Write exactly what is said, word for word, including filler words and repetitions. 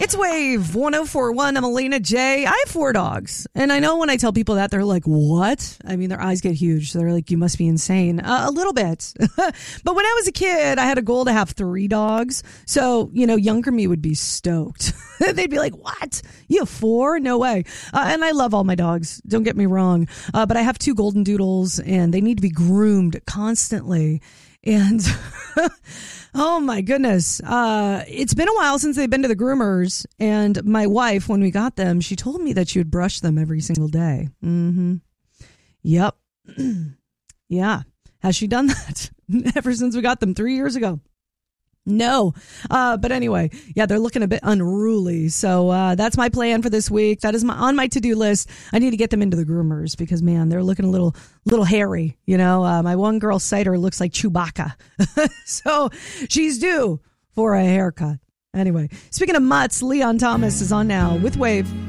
It's Wave one oh four point one. I'm Alina J. I have four dogs. And I know when I tell people that, they're like, what? I mean, their eyes get huge. So they're like, you must be insane. Uh, a little bit. But when I was a kid, I had a goal to have three dogs. So, you know, younger me would be stoked. They'd be like, what? You have four? No way. Uh, and I love all my dogs. Don't get me wrong. Uh, but I have two golden doodles and they need to be groomed constantly. And oh my goodness, uh, it's been a while since they've been to the groomers. And my wife, when we got them, she told me that she would brush them every single day. Mm-hmm. Yep. Yeah. Has she done that ever since we got them three years ago? No. Uh, but anyway, yeah, they're looking a bit unruly. So uh, that's my plan for this week. That is my on my to-do list. I need to get them into the groomers because, man, they're looking a little little hairy. You know, uh, my one girl cider looks like Chewbacca. So she's due for a haircut. Anyway, speaking of mutts, Leon Thomas is on now with Wave.